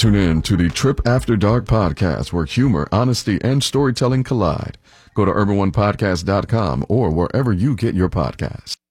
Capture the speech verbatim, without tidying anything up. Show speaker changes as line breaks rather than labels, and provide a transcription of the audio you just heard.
Tune in to the Trip After Dark podcast, where humor, honesty, and storytelling collide. Go to urban one podcast dot com or wherever you get your podcasts.